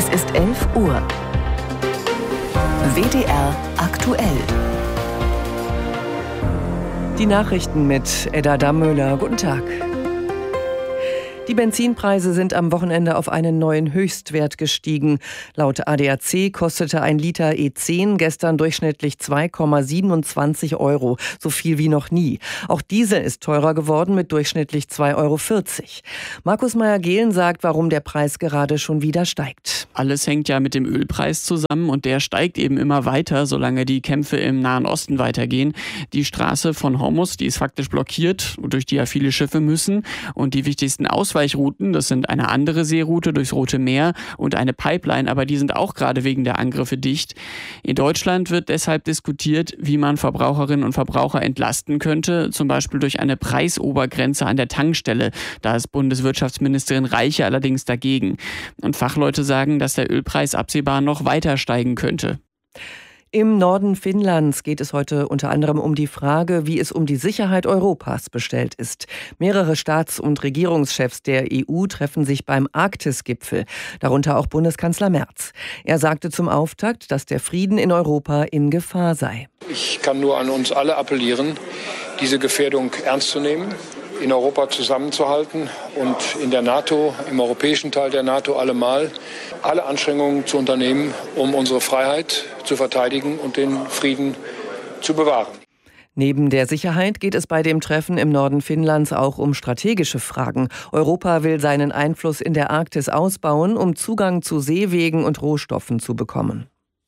Es ist 11 Uhr. WDR aktuell. Die Nachrichten mit Edda Dammöller. Guten Tag. Die Benzinpreise sind am Wochenende auf einen neuen Höchstwert gestiegen. Laut ADAC kostete ein Liter E10 gestern durchschnittlich 2,27 €, so viel wie noch nie. Auch Diesel ist teurer geworden mit durchschnittlich 2,40 €. Markus Meyer-Gehlen sagt, warum der Preis gerade schon wieder steigt. Alles hängt ja mit dem Ölpreis zusammen und der steigt eben immer weiter, solange die Kämpfe im Nahen Osten weitergehen. Die Straße von Hormuz, die ist faktisch blockiert, durch die ja viele Schiffe müssen, und die wichtigsten Ausweichrouten, das sind eine andere Seeroute durchs Rote Meer und eine Pipeline, aber die sind auch gerade wegen der Angriffe dicht. In Deutschland wird deshalb diskutiert, wie man Verbraucherinnen und Verbraucher entlasten könnte, zum Beispiel durch eine Preisobergrenze an der Tankstelle. Da ist Bundeswirtschaftsministerin Reiche allerdings dagegen. Und Fachleute sagen, dass der Ölpreis absehbar noch weiter steigen könnte. Im Norden Finnlands geht es heute unter anderem um die Frage, wie es um die Sicherheit Europas bestellt ist. Mehrere Staats- und Regierungschefs der EU treffen sich beim Arktis-Gipfel, darunter auch Bundeskanzler Merz. Er sagte zum Auftakt, dass der Frieden in Europa in Gefahr sei. Ich kann nur an uns alle appellieren, diese Gefährdung ernst zu nehmen, in Europa zusammenzuhalten und in der NATO, im europäischen Teil der NATO allemal, alle Anstrengungen zu unternehmen, um unsere Freiheit zu verteidigen und den Frieden zu bewahren. Neben der Sicherheit geht es bei dem Treffen im Norden Finnlands auch um strategische Fragen. Europa will seinen Einfluss in der Arktis ausbauen, um Zugang zu Seewegen und Rohstoffen zu bekommen.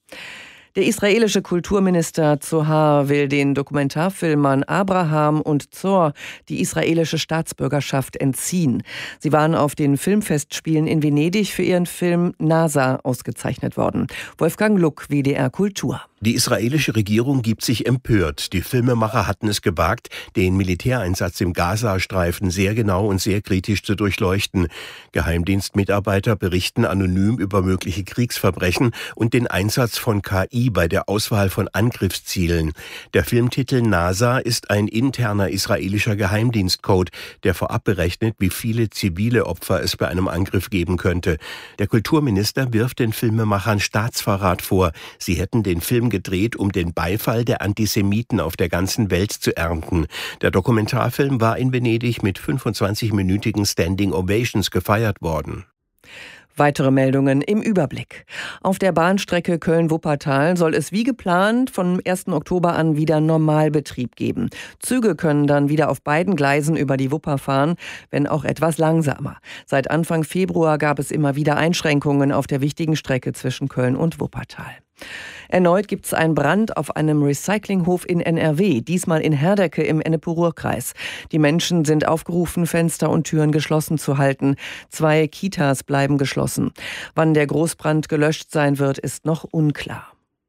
Der israelische Kulturminister Zohar will den Dokumentarfilmern Abraham und Zor die israelische Staatsbürgerschaft entziehen. Sie waren auf den Filmfestspielen in Venedig für ihren Film NASA ausgezeichnet worden. Wolfgang Luck, WDR Kultur. Die israelische Regierung gibt sich empört. Die Filmemacher hatten es gewagt, den Militäreinsatz im Gazastreifen sehr genau und sehr kritisch zu durchleuchten. Geheimdienstmitarbeiter berichten anonym über mögliche Kriegsverbrechen und den Einsatz von KI bei der Auswahl von Angriffszielen. Der Filmtitel NASA ist ein interner israelischer Geheimdienstcode, der vorab berechnet, wie viele zivile Opfer es bei einem Angriff geben könnte. Der Kulturminister wirft den Filmemachern Staatsverrat vor. Sie hätten den Film gedreht, um den Beifall der Antisemiten auf der ganzen Welt zu ernten. Der Dokumentarfilm war in Venedig mit 25-minütigen Standing Ovations gefeiert worden. Weitere Meldungen im Überblick. Auf der Bahnstrecke Köln-Wuppertal soll es wie geplant vom 1. Oktober an wieder Normalbetrieb geben. Züge können dann wieder auf beiden Gleisen über die Wupper fahren, wenn auch etwas langsamer. Seit Anfang Februar gab es immer wieder Einschränkungen auf der wichtigen Strecke zwischen Köln und Wuppertal. Erneut gibt es einen Brand auf einem Recyclinghof in NRW, diesmal in Herdecke im Ennepe-Ruhr-Kreis. Die Menschen sind aufgerufen, Fenster und Türen geschlossen zu halten. 2 Kitas bleiben geschlossen. Wann der Großbrand gelöscht sein wird, ist noch unklar.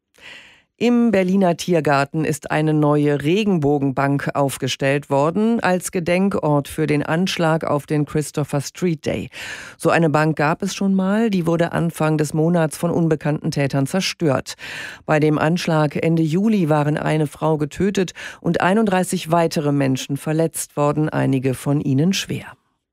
Im Berliner Tiergarten ist eine neue Regenbogenbank aufgestellt worden als Gedenkort für den Anschlag auf den Christopher Street Day. So eine Bank gab es schon mal, die wurde Anfang des Monats von unbekannten Tätern zerstört. Bei dem Anschlag Ende Juli waren eine Frau getötet und 31 weitere Menschen verletzt worden, einige von ihnen schwer.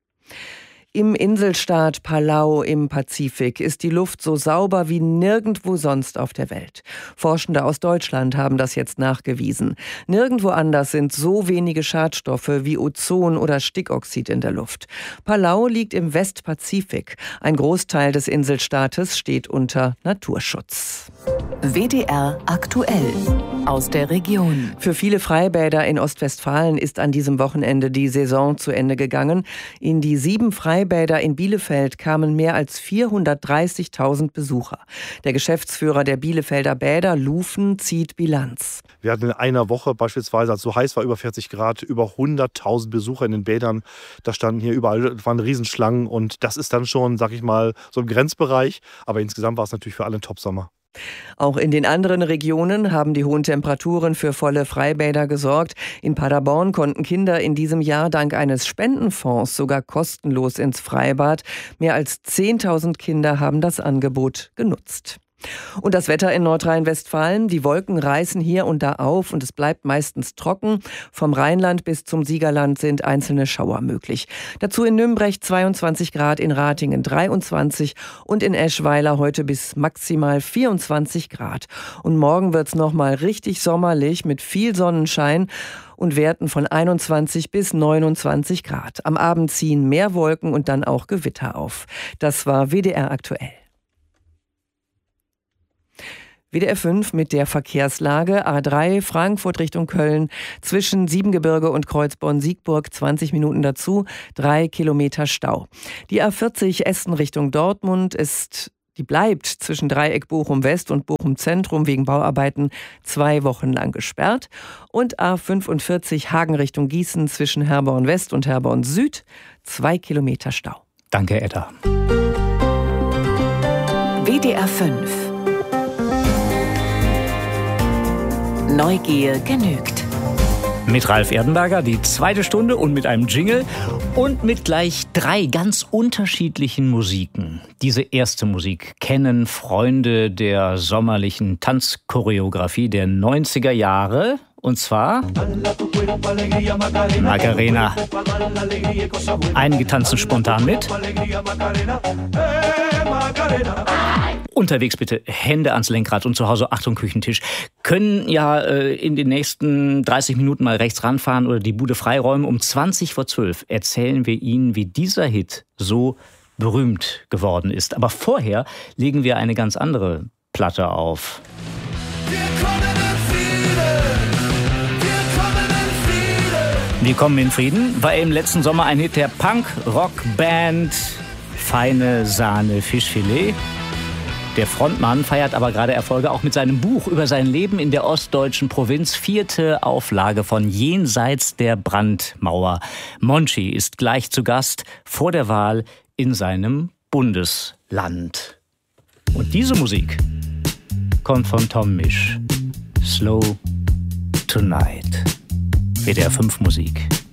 Im Inselstaat Palau im Pazifik ist die Luft so sauber wie nirgendwo sonst auf der Welt. Forschende aus Deutschland haben das jetzt nachgewiesen. Nirgendwo anders sind so wenige Schadstoffe wie Ozon oder Stickoxid in der Luft. Palau liegt im Westpazifik. Ein Großteil des Inselstaates steht unter Naturschutz. WDR aktuell aus der Region. Für viele Freibäder in Ostwestfalen ist an diesem Wochenende die Saison zu Ende gegangen. In die 7 Freibäder in Bielefeld kamen mehr als 430.000 Besucher. Der Geschäftsführer der Bielefelder Bäder, Lufen, zieht Bilanz. Wir hatten in einer Woche beispielsweise, als es so heiß war, über 40 Grad, über 100.000 Besucher in den Bädern. Da standen hier überall, waren Riesenschlangen und das ist dann schon, sag ich mal, so im Grenzbereich. Aber insgesamt war es natürlich für alle ein Top-Sommer. Auch in den anderen Regionen haben die hohen Temperaturen für volle Freibäder gesorgt. In Paderborn konnten Kinder in diesem Jahr dank eines Spendenfonds sogar kostenlos ins Freibad. Mehr als 10.000 Kinder haben das Angebot genutzt. Und das Wetter in Nordrhein-Westfalen. Die Wolken reißen hier und da auf und es bleibt meistens trocken. Vom Rheinland bis zum Siegerland sind einzelne Schauer möglich. Dazu in Nürnberg 22 Grad, in Ratingen 23 und in Eschweiler heute bis maximal 24 Grad. Und morgen wird's nochmal richtig sommerlich mit viel Sonnenschein und Werten von 21 bis 29 Grad. Am Abend ziehen mehr Wolken und dann auch Gewitter auf. Das war WDR aktuell. WDR 5 mit der Verkehrslage. A3 Frankfurt Richtung Köln zwischen Siebengebirge und Kreuzborn-Siegburg 20 Minuten dazu, 3 Kilometer Stau. Die A40 Essen Richtung Dortmund die bleibt zwischen Dreieck Bochum West und Bochum Zentrum wegen Bauarbeiten 2 Wochen lang gesperrt. Und A45 Hagen Richtung Gießen zwischen Herborn West und Herborn Süd 2 Kilometer Stau. Danke, Edda. WDR 5 Neugier genügt. Mit Ralf Erdenberger die zweite Stunde und mit einem Jingle und mit gleich 3 ganz unterschiedlichen Musiken. Diese erste Musik kennen Freunde der sommerlichen Tanzchoreografie der 90er Jahre. Und zwar Macarena. Einige tanzen spontan mit. Unterwegs bitte Hände ans Lenkrad und zu Hause Achtung Küchentisch. Können ja in den nächsten 30 Minuten mal rechts ranfahren oder die Bude freiräumen. Um 20:12 erzählen wir Ihnen, wie dieser Hit so berühmt geworden ist. Aber vorher legen wir eine ganz andere Platte auf. Wir kommen in Frieden war im letzten Sommer ein Hit der Punk-Rock-Band Feine Sahne Fischfilet. Der Frontmann feiert aber gerade Erfolge auch mit seinem Buch über sein Leben in der ostdeutschen Provinz. 4. Auflage von Jenseits der Brandmauer. Monchi ist gleich zu Gast vor der Wahl in seinem Bundesland. Und diese Musik kommt von Tom Misch. Slow Tonight. WDR 5 Musik.